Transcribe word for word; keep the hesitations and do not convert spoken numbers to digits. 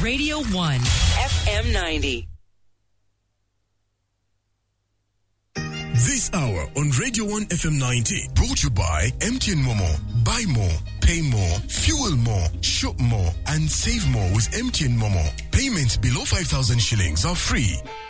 Radio one, F M ninety. This hour on Radio one F M ninety, brought to you by M T N Momo. Buy more, pay more, fuel more, shop more, and save more with M T N Momo. Payments below five thousand shillings are free.